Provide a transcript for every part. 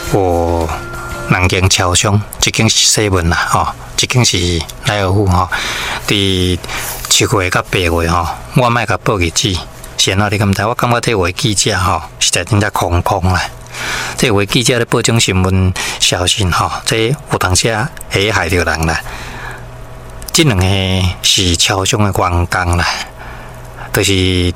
有两间超商，一间是西门啦，一间是莱尔富伫7月到8月我卖甲报日子，先你敢知？我感觉这位记者实在真正空啦。这位记者咧报章新闻消息这有当时会害着人啦。这两个是超商的员工啦，就是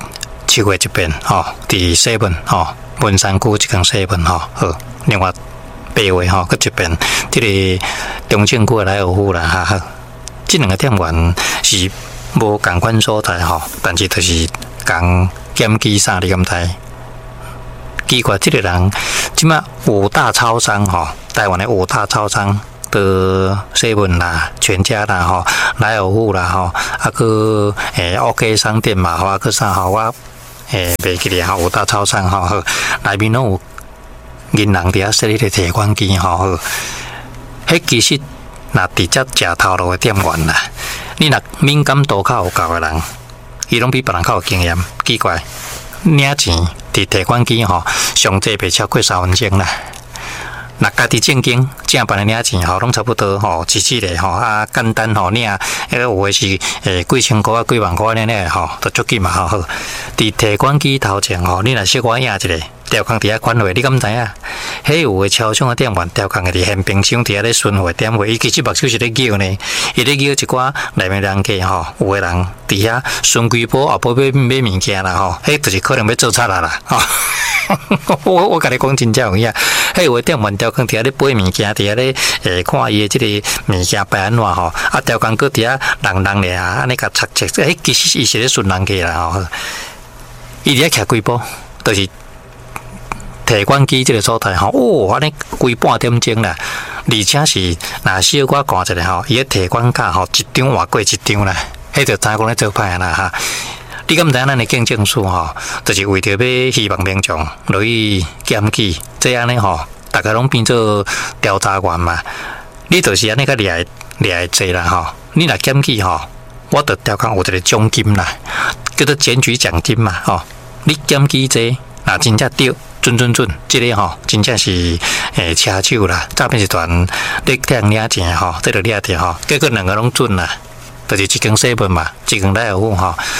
7月这边伫西门文山区这间西门另外8月搁这边这个中正区的莱尔富啦这两个店员是无共款所在但是就是共检举啥你敢知？奇怪，这个人即马五大超商台湾的五大超商的7啦、全家啦莱尔富啦个OK 商店嘛个啥我袂记咧五大超商内面拢有银行伫遐设立的提款机迄其实若直接食头路的店员啦，你若敏感度较有够的人，伊拢比别人较有经验。奇怪，领钱伫提款机上济袂超过3分钟啦。若家己正经正办的领钱拢差不多一次咧简单领有的是几千块几万块领都足紧嘛伫提款机头前你若小可影一个调工伫遐款位，你敢知影？迄有的超商的店员调工伫现冰箱伫遐咧巡回点位，伊其实目睭是咧叫呢，伊咧叫一寡内面人客有的人伫遐顺规波后尾买物件啦迄就是可能要做贼啦我甲你讲真正有影，迄有的店员调工伫遐咧买物件，伫遐咧看伊的即个物件摆安怎调工搁伫遐人咧安尼甲拆其实伊是咧顺人客啦伊伫遐徛几步，就是提款机这个所在安尼规半点钟啦，而且是若小可看一下伊个提款卡一张换过一张啦，迄就知讲咧做歹啦你敢知影咱的竞争数就是为着要希望民众落去检举，这样呢大家拢变做调查员嘛，你就是安尼个掠济啦你若检举我就调讲有一个奖金啦，叫做检举奖金嘛你检举济，若真正对。准，这个真正是车手啦，诈骗集团咧替人领钱这就掠着结果两个拢准啦，就是一间7嘛，一间莱尔富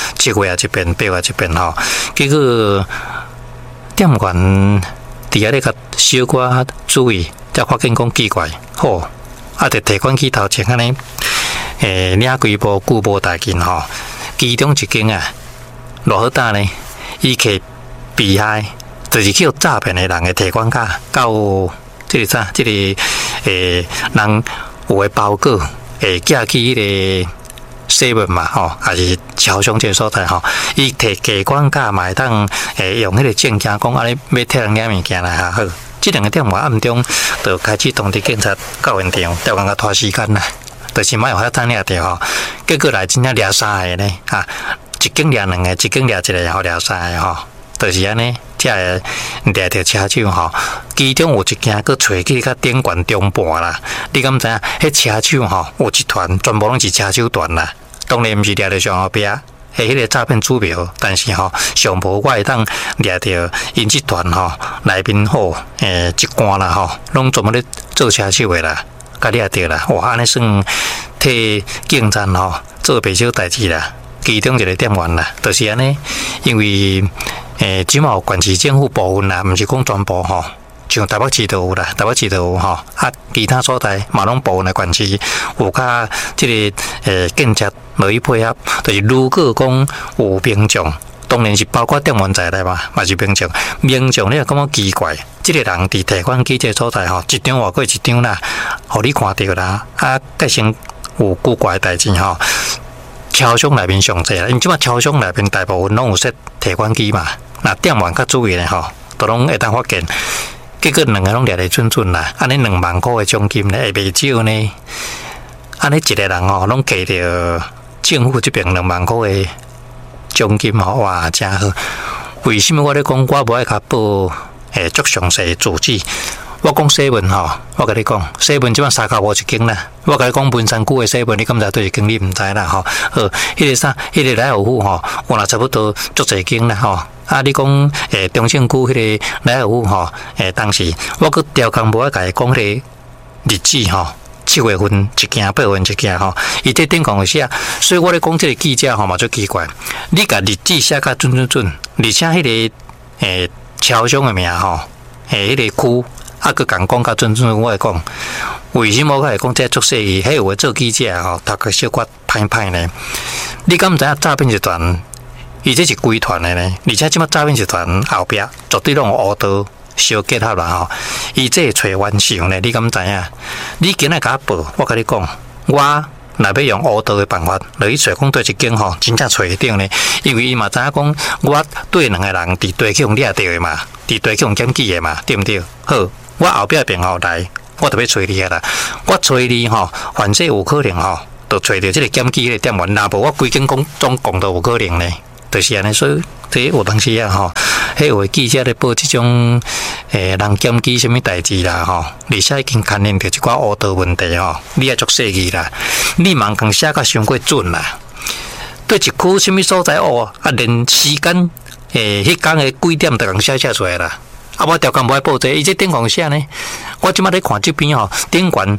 7月这边8月这边结果店员伫遐咧甲小可注意，才发现讲奇怪伫提款机头前安尼领几步久无代金其中一间偌好打呢，伊摕被害。就是去诈骗的人的提款卡，到这个啥，这个人有的包裹寄去迄个7嘛还是超商这个所在伊提提款卡嘛会当用迄个证件讲安尼要替人领物件啦好，这两个店员暗中就开始通知警察到现场，调工甲拖时间啦，就是莫有遐等掠着结果来真正掠3个呢一间掠2个，一间掠1个，然后掠3个就是安尼。才掠着车手其中有一件佫找去较顶悬中盘啦。你敢知影？迄车手有一团全部拢是车手团啦。当然毋是掠着上后壁，迄个诈骗主标，但是上无我会当掠着因即团内面一罐啦拢专门咧做车手的啦，甲掠着啦。哇，安尼算替警察做袂少代志啦。其中一个店员啦，就是安尼，因为。即嘛有县市政府部分啦，毋是讲全部像台北市都有啦，台北市都有其他所在嘛拢部分的县市有较即个警察落去配合，就是如果讲有民众，当然是包括店员在内嘛，嘛是民众，你也感觉奇怪，即个人伫提款机这个所在一张换过一张啦，互你看到啦，计先有古怪的代志超商内面上济啦，因即马超商内面大部分拢有设提款机嘛，那店员较注意咧都拢会当发现。结果两个拢掠得准啦，安尼2万块的奖金咧，会袂少呢。安尼一个人拢给着政府这边2万块的奖金哇，真好。为什么我咧讲我无爱甲报足详细的字迹？ 我讲西门吼，我甲你讲，西门即摆三脚无一间啦。我甲你讲文山区的西门，你敢知对一间？你毋知啦吼。好，迄个啥，迄个来福府吼，有若差不多足侪间啦吼。啊，你讲中正区迄个来福府吼，当时我搁调工无甲伊讲迄个日子吼。7月份一件，8月份一件吼，伊伫顶讲写，所以我咧讲即个记者吼嘛足奇怪，你甲日子写甲准，而且迄个超商的名吼，迄个区啊，佮共讲甲准，我会讲，为什么我会讲这足细意？迄有诶做记者吼，读个小可歹歹呢？你敢毋知影诈骗集团？伊这是规团的呢，而且即摆诈骗集团后壁绝对拢有黑道。小结合啦吼，伊这找冤上呢，你敢知影？你今仔甲我报，我甲你讲，我若要用黑道的办法，落去找讲对一间吼，真正找会着呢。因为伊嘛知影讲，我对两个人伫地去用掠着的嘛，伫地去用检举的嘛，对毋对？好，我后壁便后来，我特别找你啦。我找你吼，反正有可能吼，就找着即个检举的店员，若无我规间讲总共都有可能呢。就是安尼，所以这有当时啊吼，迄有记者咧报即种人检举什么代志啦吼，而且已经牵连到一寡黑道问题吼，你也足细意啦，你茫讲写甲伤过准啦，对一区什么所在哦，啊连时间迄天的几点都共写出来啦。啊，我调工无爱报这，伊这顶讲写呢？我即摆咧看即边吼，顶悬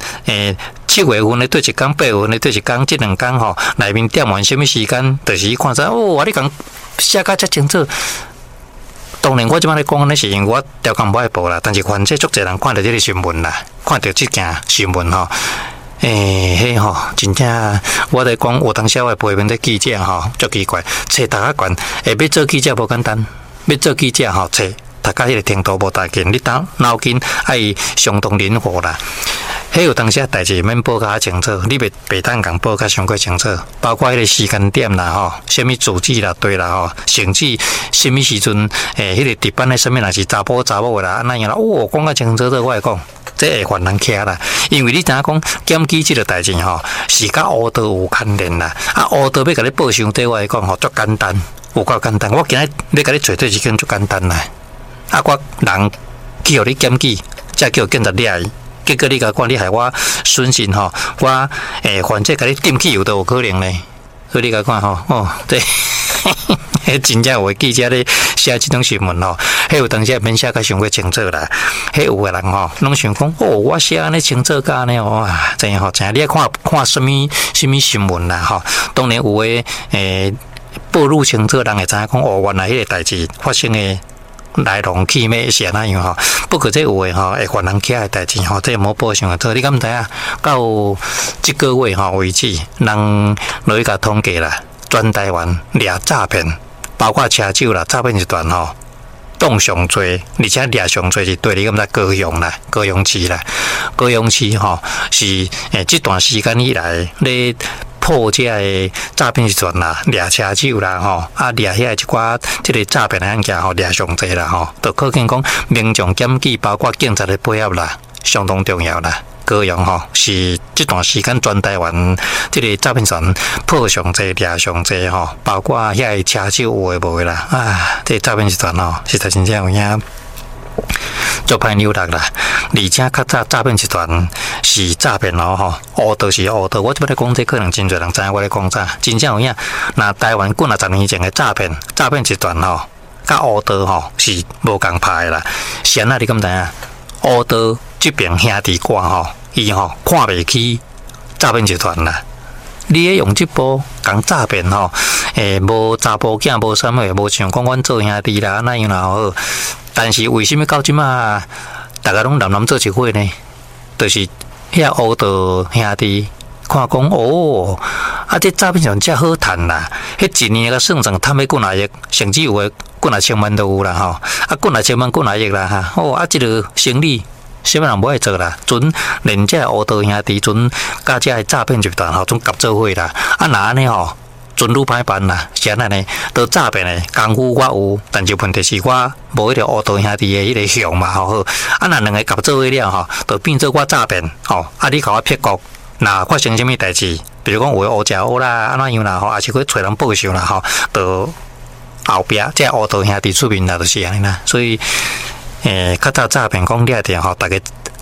7月份咧对一天，8月份咧对一天，即2天吼，内面点完什么时间，就是看在哦，你讲写甲遮清楚。当然，我即摆咧讲呢，是因为我调工无爱报啦，但是反正足侪人看到即个新闻啦，看到即件新闻吼。迄吼，真正我在讲，有当时我陪面的记者吼，足奇怪，找大家管，要做记者无简单，要做记者吼，找。大家迄个程度无大见，你当脑筋爱相当灵活啦。迄有当时代志免报较清楚，你袂当共报较伤过清楚，包括迄个时间点啦吼，什么组织啦对啦吼，甚至什么时阵迄个值班的什么若是查甫的啦，那样啦，哦，讲较清楚这我会讲，这会烦人徛啦。因为你知影讲检举即个代志吼，是甲黑道有牵连啦，啊黑道要甲你报上这我会讲吼，足简单，有够简单。我今日要甲你找对一间足简单啦。啊！我人去互你检举，才叫警察抓伊。结果你甲讲，你害我损失吼，我反正甲你顶起有都有可能呢。所以你甲讲吼，哦，对，真正有记者咧写即种新闻吼，迄有当时免写甲伤过清楚啦。迄有个人吼，拢想讲，哦，我写安尼清楚甲安尼哇，真样吼，真你看什么新闻啦吼，当然有诶报入清楚，人会知影讲，哦，原来迄个代志发生诶。来龙去脉是安那样吼，不过这有诶吼，会烦人起来代志吼，这无报上诶错。你敢知影？到即个月吼为止，人落去甲统计啦，全台湾掠诈骗，包括车手啦，诈骗集团吼，动上多，而且掠上多是对你敢知高雄啦、高雄市啦、高雄市吼是这段时间以来咧。破这个诈骗集团啦，掠车手啦，吼啊掠遐一寡这个诈骗的案件吼，掠上济啦，吼，就可见讲民众检举，包括警察的配合啦，相当重要啦。高雄吼是这段时间全台湾这个诈骗集团破上济、掠上济吼，包括遐车手有诶无诶啦，啊，这诈骗集团吼，实在真正有影。做歹扭力啦，而且较早诈骗集团是诈骗咯吼，黑道是黑道。我即摆咧讲这可能真侪人知影我咧讲啥，真正有影。那台湾过了10年前的诈骗集团吼，甲黑道吼是无共派啦。是安那你敢知影？黑道这边兄弟挂吼，伊吼看袂起诈骗集团啦。你咧用这波讲诈骗吼，无查甫囝无啥物，无像讲阮做兄弟啦，那样啦好。但是为什么到即马大家拢男做一伙呢？就是遐黑道兄弟看讲哦，啊这诈骗上遮好赚啦，迄一年个算算赚要几若亿，甚至有诶几若千万都有啦吼，啊几若千万几若亿啦哈，哦啊这个生意什么人无爱做啦？准连遮黑道兄弟准甲遮诈骗集团吼，准合做伙啦，啊那安尼吼。准愈歹办啦，是安尼，都诈骗诶功夫我有，但是问题是我无迄个黑道兄弟诶迄个相嘛，吼好。啊，那两个合做伙了吼，就变做我诈骗，吼。啊，你甲我骗局，那发生什么代志？比如讲有黑食黑啦，安怎样啦，吼，还是去找人报仇啦，吼，就后壁即黑道兄弟出面啦，就是安尼啦。所以，较早诈骗讲掠着吼，大家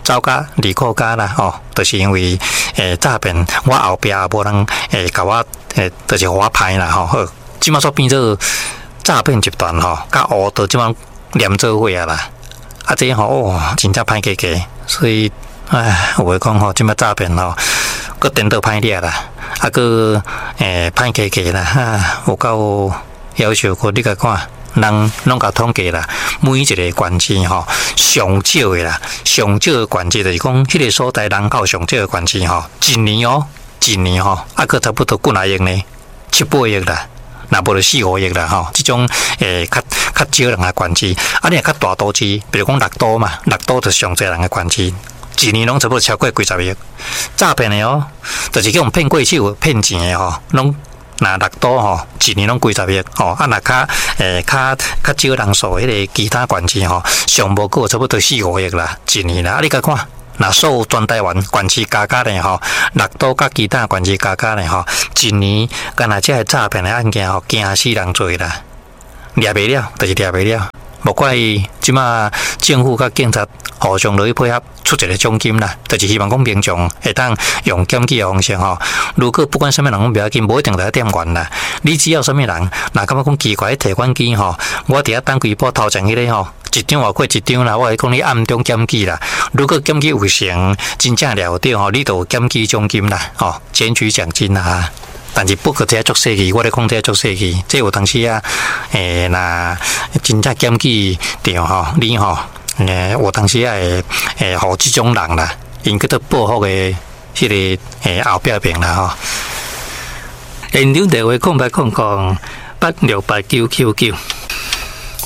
走到离苦家啦，就是因为诈骗，我后壁也无人甲我就是互我歹啦，好，即马说变做诈骗集团甲乌道即马连做伙啊啦，这真正歹加加，所以有诶讲即马诈骗佫颠倒歹掠啦，佫歹加加啦，有够要求过你甲看。人拢甲统计啦，每一个县市上少的啦，上少的县市就是讲，迄个所在人口上少的县市一年佫差不多几啊亿呢，7、8亿啦，若无就4、5亿啦即种较少人的县市，你若较大都市，比如讲六都嘛，六都就上侪人的县市，一年拢差不多超过几十亿，诈骗的就是去用骗过手、骗钱的拢。那六都一年拢几十亿若较少人数，迄个其他县市上无过差不多4、5亿啦，一年啦。你甲看，若所有全台湾县市加加咧六都甲其他县市加加咧一年干那这诈骗的案件惊死人做啦，抓袂了，就是抓袂了。无怪即马政府甲警察互相落去配合，出一个奖金啦，就是希望讲民众会当用检举的方式如果不管什么人拢不要紧，无一定在店员啦。你只要什么人，若感觉讲奇怪提款机我伫遐等几步头前迄个一张外过一张啦，我会讲你暗中检举啦。如果检举有成，真正了着你就有检举奖金啦，检举奖金啦。但是不过这做细气，我咧讲这做细气，这有当时那真正检举着你有当时会互即种人啦，因叫做报复的迄个后壁面啦现场电话0800868999。